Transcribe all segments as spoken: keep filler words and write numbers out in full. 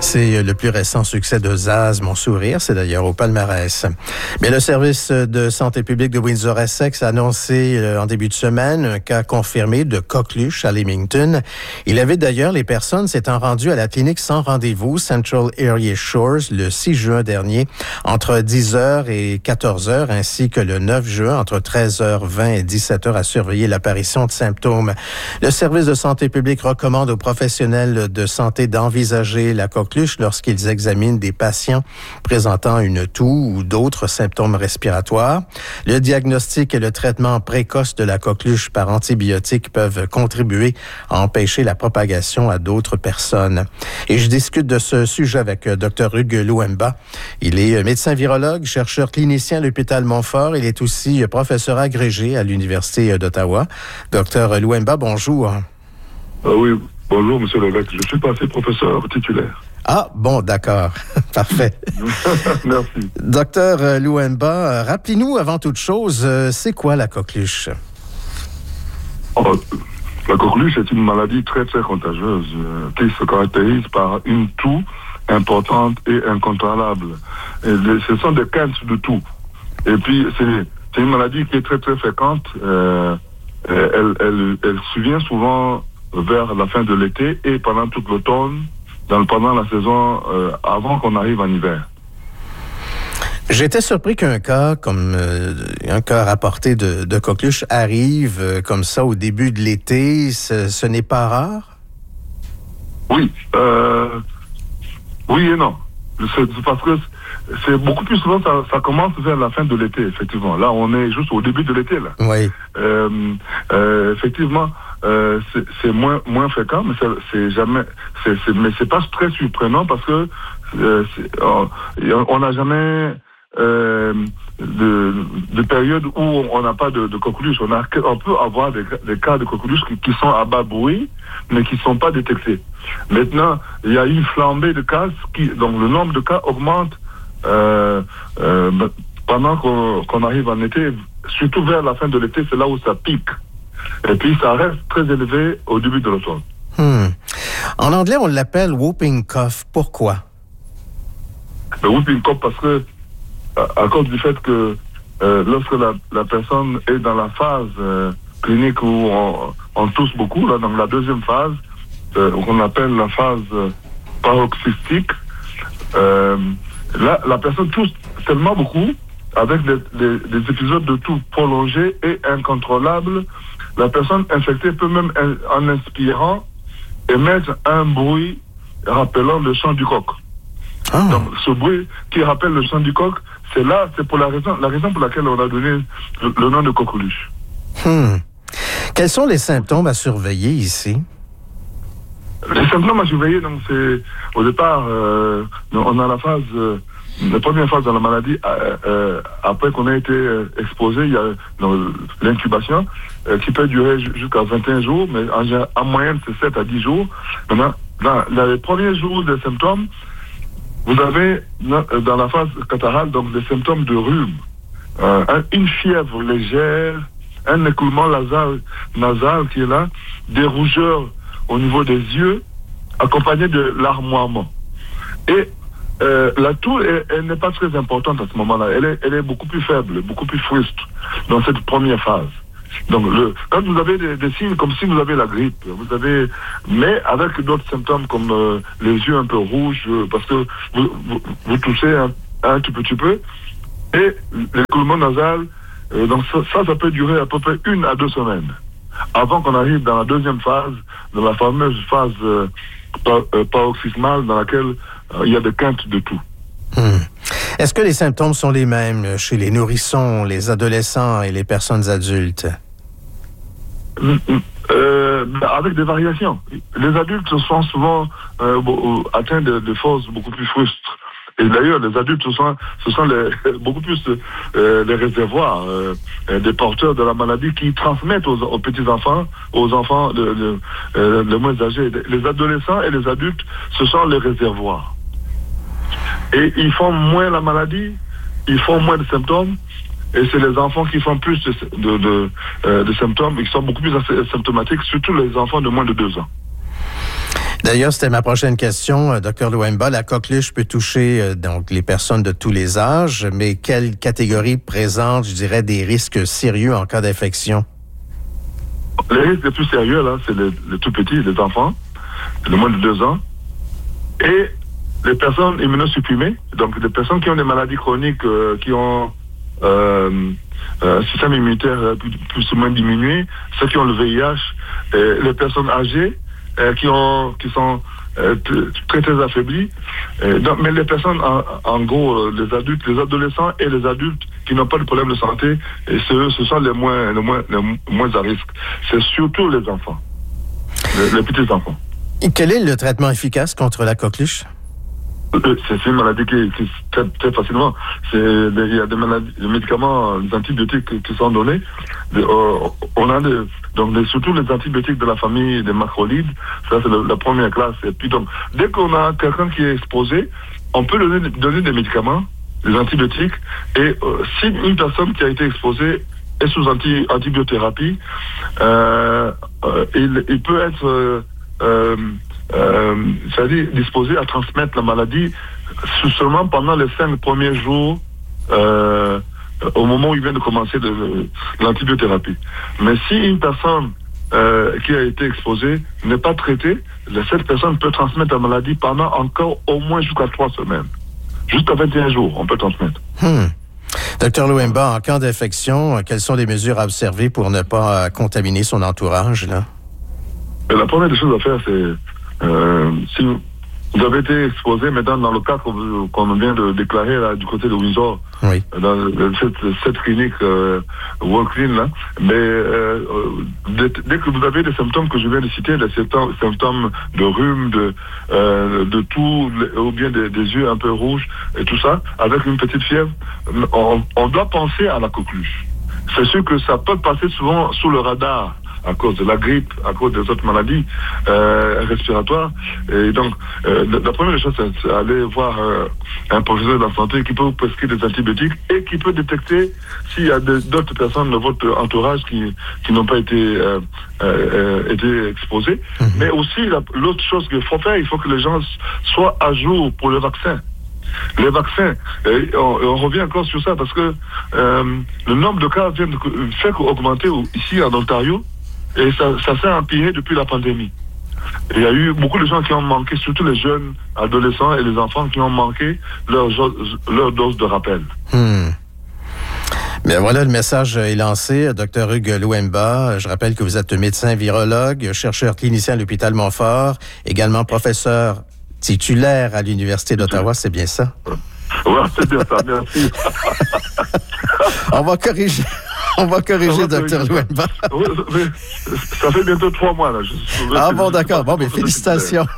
C'est le plus récent succès de Zaz, Mon sourire, c'est d'ailleurs au palmarès. Mais le service de santé publique de Windsor-Essex a annoncé en début de semaine un cas confirmé de coqueluche à Leamington. Il avait d'ailleurs les personnes s'étant rendues à la clinique sans rendez-vous Central Area Shores le six juin dernier entre dix heures et quatorze heures ainsi que le neuf juin entre treize heures vingt et dix-sept heures à surveiller l'apparition de symptômes. Le service de santé publique recommande aux professionnels de santé d'envisager la coqueluche lorsqu'ils examinent des patients présentant une toux ou d'autres symptômes respiratoires. Le diagnostic et le traitement précoce de la coqueluche par antibiotiques peuvent contribuer à empêcher la propagation à d'autres personnes. Et je discute de ce sujet avec Dr Hugues Louemba. Il est médecin virologue, chercheur clinicien à l'hôpital Montfort. Il est aussi professeur agrégé à l'Université d'Ottawa. Dr Louemba, bonjour. Ah oui, bonjour, monsieur l'évêque. Je suis passé professeur titulaire. Ah, bon, d'accord. Parfait. Merci. Docteur Louemba, rappelez-nous avant toute chose, c'est quoi la coqueluche? Oh, la coqueluche est une maladie très, très contagieuse euh, qui se caractérise par une toux importante et incontrôlable. Et les, ce sont des quintes de toux. Et puis, c'est, c'est une maladie qui est très, très fréquente. Euh, elle, elle, elle survient souvent vers la fin de l'été et pendant toute l'automne, dans, pendant la saison, euh, avant qu'on arrive en hiver. J'étais surpris qu'un cas, comme euh, un cas rapporté de, de coqueluche, arrive euh, comme ça au début de l'été. Ce, ce n'est pas rare? Oui. Euh, oui et non. C'est, c'est parce que c'est beaucoup plus souvent, ça, ça commence vers la fin de l'été, effectivement. Là, on est juste au début de l'été, là. Oui. Euh, euh, effectivement, euh, c'est, c'est moins moins fréquent, mais c'est, c'est jamais, c'est, c'est, mais c'est pas très surprenant parce que euh, c'est, on n'a jamais euh, de, de période où on n'a pas de, de coqueluche. On, a, on peut avoir des, des cas de coqueluche qui, qui sont à bas bruit, mais qui ne sont pas détectés. Maintenant, il y a une flambée de cas, qui, donc le nombre de cas augmente euh, euh, pendant qu'on, qu'on arrive en été, surtout vers la fin de l'été, c'est là où ça pique. Et puis ça reste très élevé au début de l'automne. Hmm. En anglais, on l'appelle whooping cough. Pourquoi? Le whooping cough parce que, à, à cause du fait que euh, lorsque la, la personne est dans la phase euh, clinique où on, on tousse beaucoup, là, dans la deuxième phase, euh, qu'on appelle la phase euh, paroxystique, euh, là, la personne tousse tellement beaucoup, avec des, des, des épisodes de toux prolongés et incontrôlables. La personne infectée peut même, en inspirant, émettre un bruit rappelant le chant du coq. Oh. Donc, ce bruit qui rappelle le chant du coq, c'est là, c'est pour la raison, la raison pour laquelle on a donné le, le nom de coqueluche. Hmm. Quels sont les symptômes à surveiller ici? Les symptômes à surveiller, donc, c'est, au départ, euh, on a la phase, euh, la première phase de la maladie, euh, euh, après qu'on a été euh, exposé, il y a donc, l'incubation, euh, qui peut durer jusqu'à vingt et un jours, mais en, en moyenne, c'est sept à dix jours. Maintenant, dans, dans les premiers jours des symptômes, vous avez, dans la phase catarrhale, donc des symptômes de rhume, euh, une fièvre légère, un écoulement nasal, nasal qui est là, des rougeurs au niveau des yeux, accompagné de larmoiement. Et euh, la toux, elle, elle n'est pas très importante à ce moment-là. Elle est, elle est beaucoup plus faible, beaucoup plus fruste dans cette première phase. Donc, le, quand vous avez des, des signes comme si vous avez la grippe, vous avez, mais avec d'autres symptômes comme euh, les yeux un peu rouges, euh, parce que vous, vous, vous toussez un, un tout petit peu, et l'écoulement nasal, euh, donc ça, ça, ça peut durer à peu près une à deux semaines, avant qu'on arrive dans la deuxième phase, dans la fameuse phase euh, par, euh, paroxysmale, dans laquelle euh, il y a des quintes de tout. Hmm. Est-ce que les symptômes sont les mêmes chez les nourrissons, les adolescents et les personnes adultes? Euh, avec des variations. Les adultes sont souvent euh, atteints de, de forces beaucoup plus frustres. Et d'ailleurs, les adultes, ce sont, ce sont les, beaucoup plus euh, les réservoirs euh, des porteurs de la maladie qui transmettent aux, aux petits-enfants, aux enfants de, de, euh, les moins âgés. Les adolescents et les adultes, ce sont les réservoirs. Et ils font moins la maladie, ils font moins de symptômes, et c'est les enfants qui font plus de, de, de, euh, de symptômes, ils sont beaucoup plus symptomatiques, surtout les enfants de moins de deux ans. D'ailleurs, c'était ma prochaine question, docteur Louemba. La coqueluche peut toucher euh, donc les personnes de tous les âges, mais quelle catégorie présente, je dirais, des risques sérieux en cas d'infection? Les risques les plus sérieux, là, c'est les, les tout petits, les enfants, de moins de deux ans, et les personnes immunosupprimées, donc des personnes qui ont des maladies chroniques, euh, qui ont euh, un système immunitaire plus, plus ou moins diminué, ceux qui ont le V I H, et les personnes âgées, euh, qui ont, qui sont euh, très très affaiblies. Et donc, mais les personnes, en, en gros, les adultes, les adolescents et les adultes qui n'ont pas de problème de santé, et ce, ce sont les moins, les moins, les moins à risque. C'est surtout les enfants, les, les petits enfants. Et quel est le traitement efficace contre la coqueluche? C'est une maladie qui, qui très, très facilement. C'est, il y a des maladies, des médicaments, des antibiotiques qui, qui sont donnés. De, euh, on a des, donc des, surtout les antibiotiques de la famille des macrolides. Ça c'est le, la première classe. Et puis donc, dès qu'on a quelqu'un qui est exposé, on peut donner, donner des médicaments, des antibiotiques. Et euh, si une personne qui a été exposée est sous anti, antibiothérapie, euh, euh, il, il peut être euh, euh, Euh, c'est-à-dire disposé à transmettre la maladie seulement pendant les cinq premiers jours euh, au moment où il vient de commencer de, de l'antibiothérapie. Mais si une personne euh, qui a été exposée n'est pas traitée, cette personne peut transmettre la maladie pendant encore au moins jusqu'à trois semaines. Jusqu'à vingt et un jours, on peut transmettre. Hmm. Docteur Louemba, en cas d'infection, quelles sont les mesures à observer pour ne pas contaminer son entourage, là? La première des choses à faire, c'est Euh, si vous avez été exposé maintenant dans le cas qu'on, qu'on vient de déclarer là, du côté de Windsor, oui. dans cette, cette clinique euh, Walk-in là, mais euh, dès, dès que vous avez des symptômes que je viens de citer, des symptômes, symptômes de rhume, de, euh, de toux, ou bien des, des yeux un peu rouges et tout ça, avec une petite fièvre, on, on doit penser à la coqueluche. C'est sûr que ça peut passer souvent sous le radar à cause de la grippe, à cause des autres maladies euh, respiratoires. Et donc, euh, la première chose, c'est aller voir euh, un professionnel de la santé qui peut vous prescrire des antibiotiques et qui peut détecter s'il y a de, d'autres personnes de votre entourage qui, qui n'ont pas été, euh, euh, été exposées. Mm-hmm. Mais aussi, la, l'autre chose qu'il faut faire, il faut que les gens soient à jour pour le vaccin. Les vaccins, et on, on revient encore sur ça parce que euh, le nombre de cas vient de faire augmenter ici en Ontario. Et ça, ça s'est empiré depuis la pandémie. Il y a eu beaucoup de gens qui ont manqué, surtout les jeunes adolescents et les enfants qui ont manqué leur, leur dose de rappel. Hmm. Bien voilà, le message est lancé. Docteur Hugues Louemba, je rappelle que vous êtes médecin virologue, chercheur clinicien à l'hôpital Montfort, également professeur titulaire à l'Université d'Ottawa, c'est bien ça? Oui, c'est bien ça, merci. On va corriger. On va corriger, docteur Louemba. Oui, ça fait bientôt trois mois, là. Je, ah bon, d'accord. Bon, mais félicitations.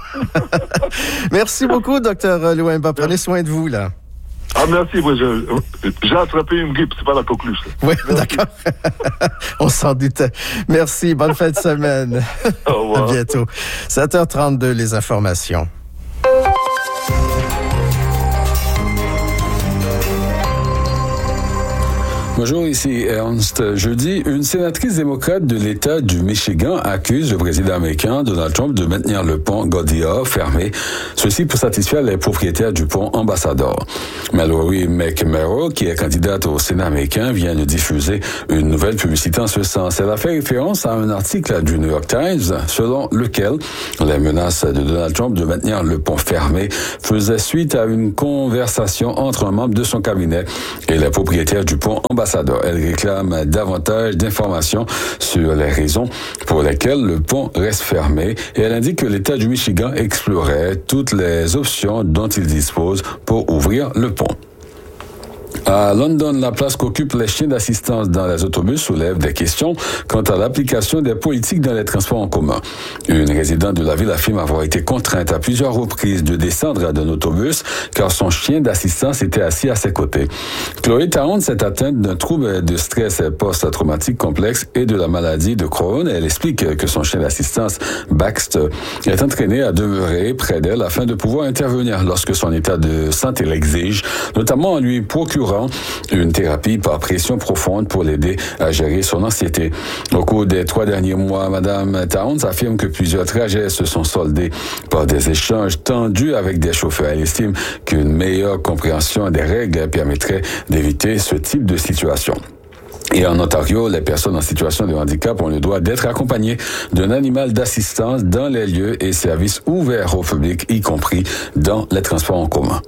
Merci beaucoup, docteur Louemba. Prenez soin de vous, là. Ah, merci. Oui, je, j'ai attrapé une grippe, c'est pas la coqueluche. Oui, d'accord. On s'en doutait. Merci. Bonne fin de semaine. Au revoir. À bientôt. sept heures trente-deux, les informations. Bonjour, ici Ernst. Jeudi, une sénatrice démocrate de l'État du Michigan accuse le président américain Donald Trump de maintenir le pont Gordia fermé, ceci pour satisfaire les propriétaires du pont Ambassador. Mallory McMurrow, qui est candidate au Sénat américain, vient de diffuser une nouvelle publicité en ce sens. Elle a fait référence à un article du New York Times selon lequel les menaces de Donald Trump de maintenir le pont fermé faisaient suite à une conversation entre un membre de son cabinet et les propriétaires du pont Ambassador. Elle réclame davantage d'informations sur les raisons pour lesquelles le pont reste fermé et elle indique que l'État du Michigan explorait toutes les options dont il dispose pour ouvrir le pont. À London, la place qu'occupent les chiens d'assistance dans les autobus soulève des questions quant à l'application des politiques dans les transports en commun. Une résidente de la ville affirme avoir été contrainte à plusieurs reprises de descendre d'un autobus car son chien d'assistance était assis à ses côtés. Chloé Tarrant s'est atteinte d'un trouble de stress post-traumatique complexe et de la maladie de Crohn. Elle explique que son chien d'assistance, Baxter, est entraîné à demeurer près d'elle afin de pouvoir intervenir lorsque son état de santé l'exige, notamment en lui procurant inclurant une thérapie par pression profonde pour l'aider à gérer son anxiété. Au cours des trois derniers mois, Madame Towns affirme que plusieurs trajets se sont soldés par des échanges tendus avec des chauffeurs. Elle estime qu'une meilleure compréhension des règles permettrait d'éviter ce type de situation. Et en Ontario, les personnes en situation de handicap ont le droit d'être accompagnées d'un animal d'assistance dans les lieux et services ouverts au public, y compris dans les transports en commun.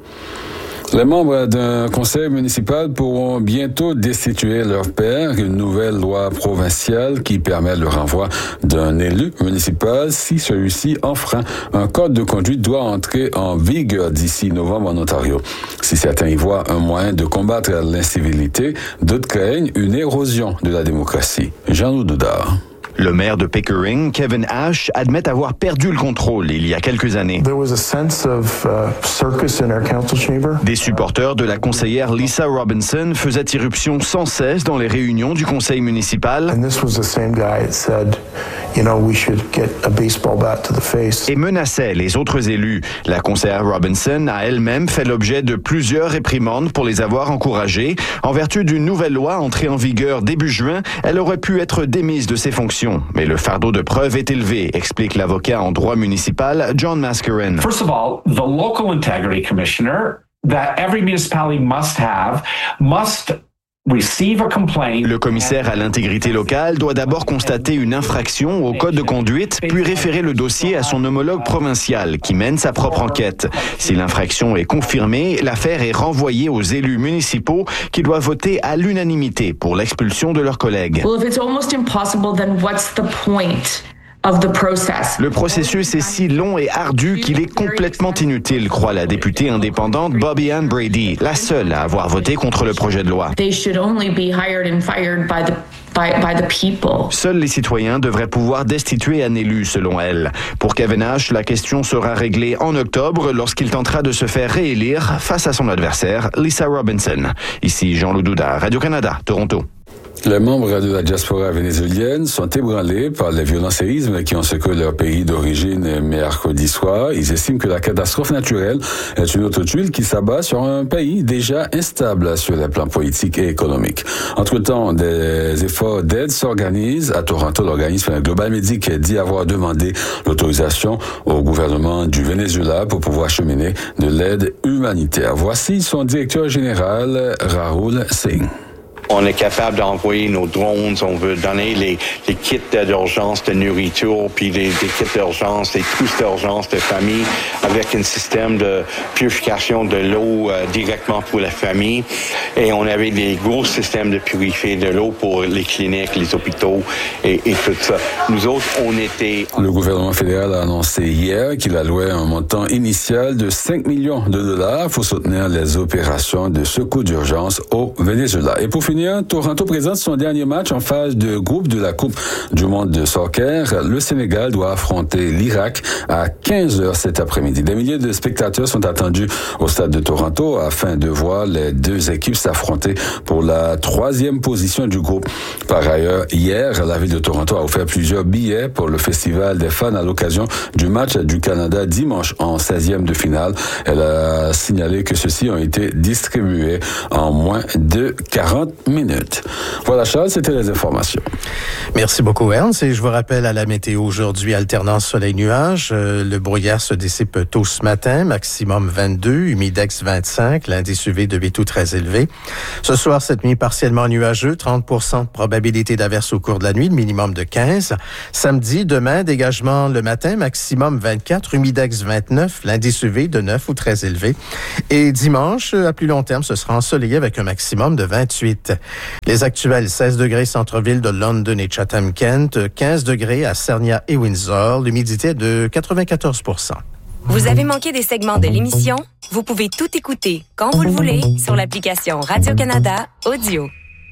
Les membres d'un conseil municipal pourront bientôt destituer leur père. Une nouvelle loi provinciale qui permet le renvoi d'un élu municipal si celui-ci enfreint un code de conduite doit entrer en vigueur d'ici novembre en Ontario. Si certains y voient un moyen de combattre l'incivilité, d'autres craignent une érosion de la démocratie. Jean-Loup Doudard. Le maire de Pickering, Kevin Ash, admet avoir perdu le contrôle il y a quelques années. There was a sense of uh, circus in our council chamber. Des supporters de la conseillère Lisa Robinson faisaient irruption sans cesse dans les réunions du conseil municipal. And this was the same guy that said, you know, we should get a baseball bat to the face. Et menaçait les autres élus. La conseillère Robinson a elle-même fait l'objet de plusieurs réprimandes pour les avoir encouragés. En vertu d'une nouvelle loi entrée en vigueur début juin, elle aurait pu être démise de ses fonctions. Mais le fardeau de preuve est élevé, explique l'avocat en droit municipal John Mascarin. First of all, the local integrity commissioner that every municipality must have must receive a complaint. Le commissaire à l'intégrité locale doit d'abord constater une infraction au code de conduite, puis référer le dossier à son homologue provincial qui mène sa propre enquête. Si l'infraction est confirmée, l'affaire est renvoyée aux élus municipaux qui doivent voter à l'unanimité pour l'expulsion de leurs collègues. Well, if it's almost impossible, then what's the point of the process? Le processus est si long et ardu qu'il est complètement inutile, croit la députée indépendante Bobby Ann Brady, la seule à avoir voté contre le projet de loi. They should only be hired and fired by the By, by the people. Seuls les citoyens devraient pouvoir destituer un élu, selon elle. Pour Kevin Ash, la question sera réglée en octobre lorsqu'il tentera de se faire réélire face à son adversaire, Lisa Robinson. Ici Jean-Loup Doudard, Radio-Canada, Toronto. Les membres de la diaspora vénézuélienne sont ébranlés par les violents séismes qui ont secoué leur pays d'origine mercredi soir. Ils estiment que la catastrophe naturelle est une autre tuile qui s'abat sur un pays déjà instable sur les plans politiques et économiques. Entre-temps, des efforts d'aide s'organisent. À Toronto, l'organisme Global Medic dit avoir demandé l'autorisation au gouvernement du Venezuela pour pouvoir acheminer de l'aide humanitaire. Voici son directeur général, Rahul Singh. On est capable d'envoyer nos drones, on veut donner les, les kits d'urgence de nourriture, puis les, les kits d'urgence, les trousses d'urgence de famille, avec un système de purification de l'eau euh, directement pour la famille. Et on avait des gros systèmes de purifier de l'eau pour les cliniques, les hôpitaux et, et tout ça. Nous autres, on était... Le gouvernement fédéral a annoncé hier qu'il allouait un montant initial de cinq millions de dollars pour soutenir les opérations de secours d'urgence au Venezuela. Et pour finir, Toronto présente son dernier match en phase de groupe de la Coupe du monde de soccer. Le Sénégal doit affronter l'Irak à quinze heures cet après-midi. Des milliers de spectateurs sont attendus au stade de Toronto afin de voir les deux équipes s'affronter pour la troisième position du groupe. Par ailleurs, hier, la ville de Toronto a offert plusieurs billets pour le festival des fans à l'occasion du match du Canada dimanche en seizième de finale. Elle a signalé que ceux-ci ont été distribués en moins de quarante minutes. Voilà, Charles, c'était les informations. Merci beaucoup, Ernst. Et je vous rappelle à la météo aujourd'hui, alternance soleil-nuage. Euh, le brouillard se dissipe tôt ce matin, maximum vingt-deux, humidex vingt-cinq, l'indice U V de Bétou très élevé. Ce soir, cette nuit partiellement nuageux, trente pour cent de probabilité d'averse au cours de la nuit, le minimum de quinze. Samedi, demain, dégagement le matin, maximum vingt-quatre, humidex vingt-neuf, l'indice U V de neuf ou très élevé. Et dimanche, à plus long terme, ce sera ensoleillé avec un maximum de vingt-huit. Les actuels seize degrés centre-ville de London et Chatham-Kent, quinze degrés à Sarnia et Windsor, l'humidité de quatre-vingt-quatorze pour cent. Vous avez manqué des segments de l'émission? Vous pouvez tout écouter quand vous le voulez sur l'application Radio-Canada Audio.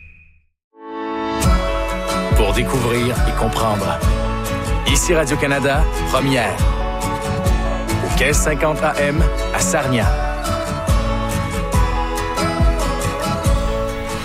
Pour découvrir et comprendre. Ici Radio-Canada, première. Au quinze cinquante A M à Sarnia.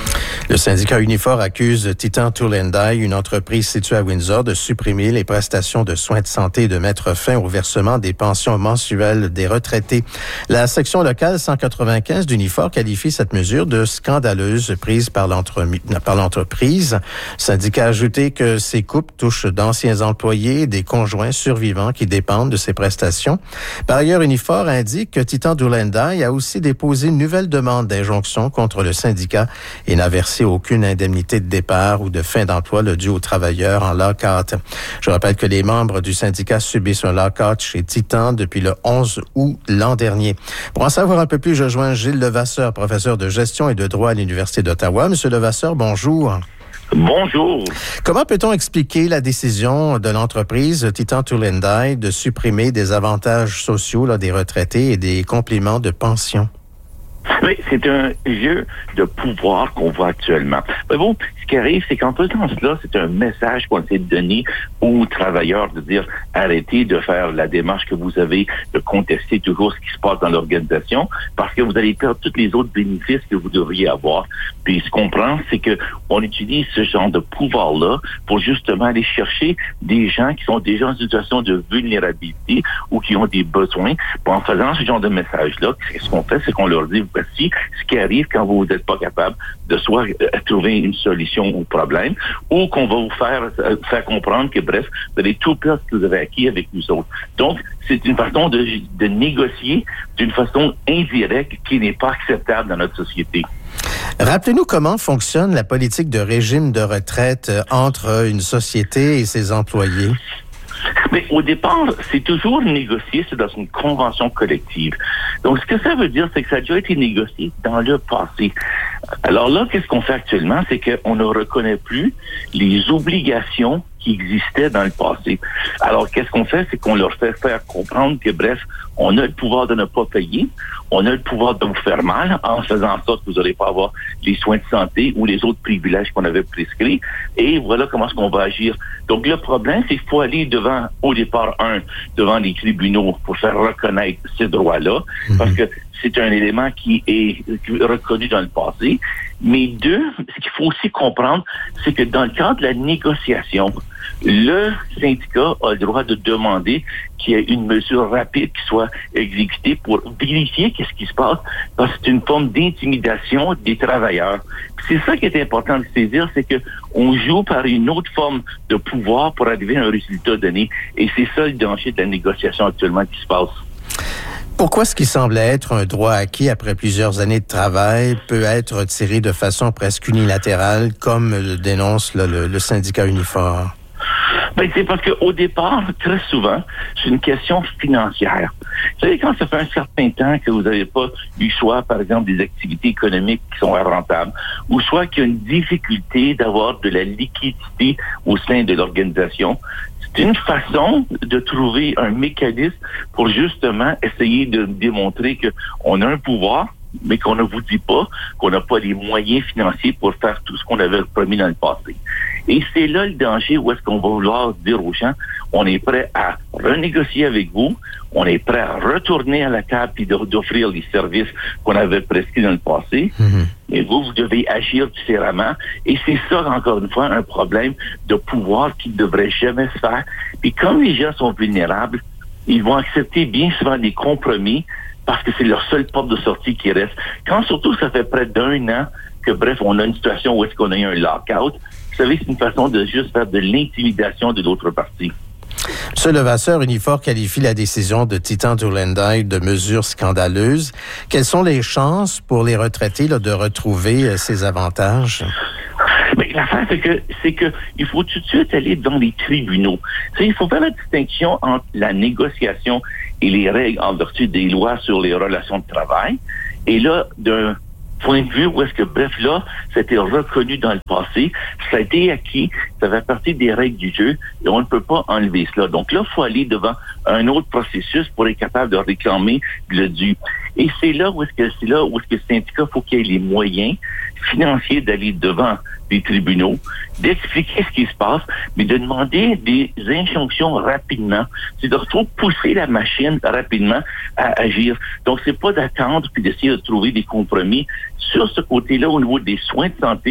Le syndicat Unifor accuse Titan Tool and Die, une entreprise située à Windsor, de supprimer les prestations de soins de santé et de mettre fin au versement des pensions mensuelles des retraités. La section locale cent quatre-vingt-quinze d'Unifor qualifie cette mesure de scandaleuse prise par, l'entre... par l'entreprise. Le syndicat a ajouté que ces coupes touchent d'anciens employés et des conjoints survivants qui dépendent de ces prestations. Par ailleurs, Unifor indique que Titan Tool and Die a aussi déposé une nouvelle demande d'injonction contre le syndicat et n'a versé aucune indemnité de départ ou de fin d'emploi le dû aux travailleurs en lock-out. Je rappelle que les membres du syndicat subissent un lock-out chez Titan depuis le onze août l'an dernier. Pour en savoir un peu plus, je joins Gilles Levasseur, professeur de gestion et de droit à l'Université d'Ottawa. Monsieur Levasseur, bonjour. Bonjour. Comment peut-on expliquer la décision de l'entreprise Titan Tool and Die de supprimer des avantages sociaux là, des retraités et des compléments de pension? Oui, c'est un jeu de pouvoir qu'on voit actuellement. Mais bon, ce qui arrive, c'est qu'en faisant cela, c'est un message qu'on essaie de donner aux travailleurs, de dire arrêtez de faire la démarche que vous avez, de contester toujours ce qui se passe dans l'organisation, parce que vous allez perdre tous les autres bénéfices que vous devriez avoir. Puis ce qu'on prend, c'est que on utilise ce genre de pouvoir-là pour justement aller chercher des gens qui sont déjà en situation de vulnérabilité ou qui ont des besoins. En faisant ce genre de message-là, ce qu'on fait, c'est qu'on leur dit voici ce qui arrive quand vous n'êtes pas capable de soit euh, trouver une solution au problème ou qu'on va vous faire euh, faire comprendre que, bref, vous allez tout perdre ce que vous avez acquis avec nous autres. Donc, c'est une façon de, de négocier d'une façon indirecte qui n'est pas acceptable dans notre société. Rappelez-nous comment fonctionne la politique de régime de retraite entre une société et ses employés. Mais au départ, c'est toujours négocié, c'est dans une convention collective. Donc, ce que ça veut dire, c'est que ça a déjà été négocié dans le passé. Alors là, qu'est-ce qu'on fait actuellement? C'est qu'on ne reconnaît plus les obligations qui existaient dans le passé. Alors, qu'est-ce qu'on fait? C'est qu'on leur fait faire comprendre que, bref, on a le pouvoir de ne pas payer, on a le pouvoir de vous faire mal en faisant en sorte que vous n'allez pas avoir les soins de santé ou les autres privilèges qu'on avait prescrits. Et voilà comment est-ce qu'on va agir. Donc, le problème, c'est qu'il faut aller devant, au départ, un, devant les tribunaux pour faire reconnaître ces droits-là, mmh. parce que c'est un élément qui est reconnu dans le passé. Mais deux, ce qu'il faut aussi comprendre, c'est que dans le cadre de la négociation, le syndicat a le droit de demander qu'il y ait une mesure rapide qui soit exécutée pour vérifier qu'est-ce qui se passe, parce que c'est une forme d'intimidation des travailleurs. Puis c'est ça qui est important de saisir, c'est que on joue par une autre forme de pouvoir pour arriver à un résultat donné. Et c'est ça le danger de la négociation actuellement qui se passe. Pourquoi ce qui semble être un droit acquis après plusieurs années de travail peut être retiré de façon presque unilatérale, comme le dénonce là, le, le syndicat Unifor? Ben, c'est parce qu'au départ, très souvent, c'est une question financière. Vous savez, quand ça fait un certain temps que vous n'avez pas eu choix, par exemple, des activités économiques qui sont rentables, ou soit qu'il y a une difficulté d'avoir de la liquidité au sein de l'organisation, c'est une façon de trouver un mécanisme pour justement essayer de démontrer qu'on a un pouvoir, mais qu'on ne vous dit pas qu'on n'a pas les moyens financiers pour faire tout ce qu'on avait promis dans le passé. Et c'est là le danger où est-ce qu'on va vouloir dire aux gens, on est prêt à renégocier avec vous, on est prêt à retourner à la table et d'offrir les services qu'on avait prescrits dans le passé, mm-hmm. mais vous, vous devez agir différemment. Et c'est ça, encore une fois, un problème de pouvoir qui ne devrait jamais se faire. Puis comme les gens sont vulnérables, ils vont accepter bien souvent des compromis parce que c'est leur seule porte de sortie qui reste. Quand surtout ça fait près d'un an que, bref, on a une situation où est-ce qu'on a eu un lockout, vous savez, c'est une façon de juste faire de l'intimidation de l'autre partie. M. Levasseur, Unifor qualifie la décision de Titan Tool and Die de mesure scandaleuse. Quelles sont les chances pour les retraités là, de retrouver euh, ces avantages? Mais l'affaire, c'est que c'est que il faut tout de suite aller dans les tribunaux. T'sais, il faut faire la distinction entre la négociation et les règles en vertu des lois sur les relations de travail. Et là, d'un point de vue où est-ce que, bref, là, c'était reconnu dans le passé, ça a été acquis, ça fait partie des règles du jeu, et on ne peut pas enlever cela. Donc là, il faut aller devant un autre processus pour être capable de réclamer le dû. Et c'est là où est-ce que c'est là où est-ce que le syndicat faut qu'il y ait les moyens financiers d'aller devant des tribunaux, d'expliquer ce qui se passe, mais de demander des injonctions rapidement. C'est de retrouver pousser la machine rapidement à agir. Donc, c'est pas d'attendre puis d'essayer de trouver des compromis. Sur ce côté-là, au niveau des soins de santé,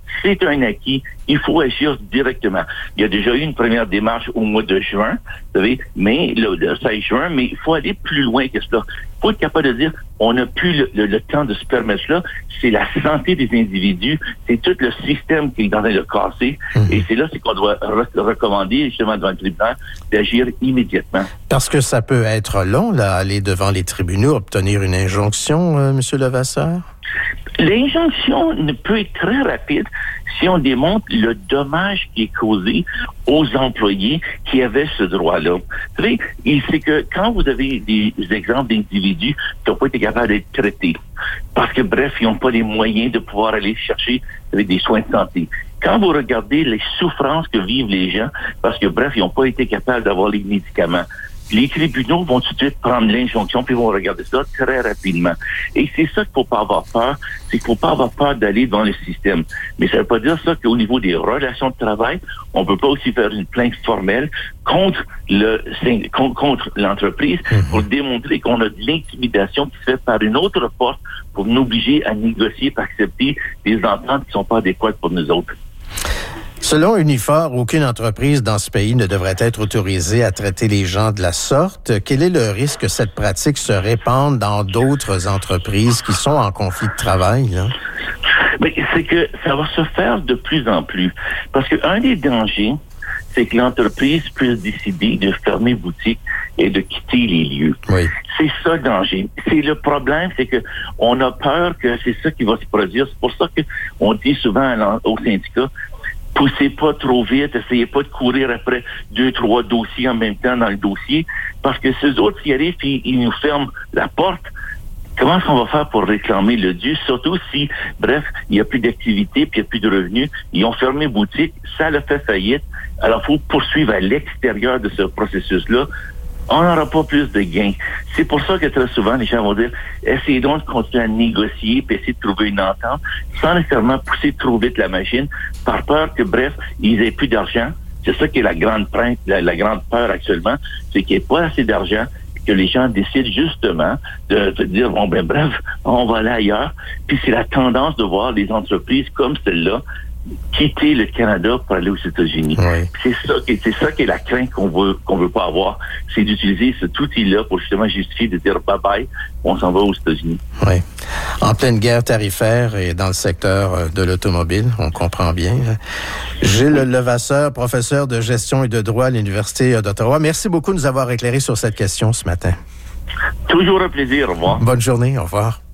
c'est un acquis. Il faut agir directement. Il y a déjà eu une première démarche au mois de juin, vous savez, mais le, le seize juin, mais il faut aller plus loin que cela. Il faut être capable de dire, on n'a plus le, le, le temps de se permettre cela. C'est la santé des individus, c'est tout le système qui est en train de casser. Mmh. Et c'est là c'est qu'on doit re- recommander, justement, devant le tribunal, d'agir immédiatement. Parce que ça peut être long, là, aller devant les tribunaux, obtenir une injonction, euh, M. Levasseur? L'injonction ne peut être très rapide si on démontre le dommage qui est causé aux employés qui avaient ce droit-là. Vous savez, c'est que quand vous avez des exemples d'individus qui n'ont pas été capables d'être traités, parce que, bref, ils n'ont pas les moyens de pouvoir aller chercher des soins de santé. Quand vous regardez les souffrances que vivent les gens, parce que, bref, ils n'ont pas été capables d'avoir les médicaments, les tribunaux vont tout de suite prendre l'injonction puis vont regarder ça très rapidement. Et c'est ça qu'il ne faut pas avoir peur, c'est qu'il ne faut pas avoir peur d'aller dans le système. Mais ça ne veut pas dire ça qu'au niveau des relations de travail, on ne peut pas aussi faire une plainte formelle contre le contre l'entreprise pour démontrer qu'on a de l'intimidation qui se fait par une autre porte pour nous obliger à négocier et accepter des ententes qui ne sont pas adéquates pour nous autres. Selon Unifor, aucune entreprise dans ce pays ne devrait être autorisée à traiter les gens de la sorte. Quel est le risque que cette pratique se répande dans d'autres entreprises qui sont en conflit de travail, là? Mais c'est que ça va se faire de plus en plus. Parce qu'un des dangers, c'est que l'entreprise puisse décider de fermer boutique et de quitter les lieux. Oui. C'est ça le danger. C'est le problème, c'est que on a peur que c'est ça qui va se produire. C'est pour ça qu'on dit souvent au syndicat, poussez pas trop vite, essayez pas de courir après deux, trois dossiers en même temps dans le dossier, parce que ces autres qui arrivent et ils nous ferment la porte. Comment est-ce qu'on va faire pour réclamer le dû? Surtout si, bref, il n'y a plus d'activité, puis il n'y a plus de revenus. Ils ont fermé boutique, ça l'a fait faillite. Alors, il faut poursuivre à l'extérieur de ce processus-là. On n'aura pas plus de gains. C'est pour ça que très souvent, les gens vont dire, essayez donc de continuer à négocier puis essayer de trouver une entente sans nécessairement pousser trop vite la machine par peur que, bref, ils n'aient plus d'argent. C'est ça qui est la grande crainte, la, la grande peur actuellement, c'est qu'il n'y ait pas assez d'argent et que les gens décident justement de, de dire, bon, ben bref, on va aller ailleurs. Puis c'est la tendance de voir les entreprises comme celle-là quitter le Canada pour aller aux États-Unis. Oui. C'est ça qui c'est ça qui est la crainte qu'on veut qu'on veut pas avoir, c'est d'utiliser cet outil-là pour justement justifier de dire bye bye, on s'en va aux États-Unis. Oui. En pleine guerre tarifaire et dans le secteur de l'automobile, on comprend bien. Gilles Levasseur, professeur de gestion et de droit à l'Université d'Ottawa. Merci beaucoup de nous avoir éclairé sur cette question ce matin. Toujours un plaisir. Au revoir. Bonne journée. Au revoir.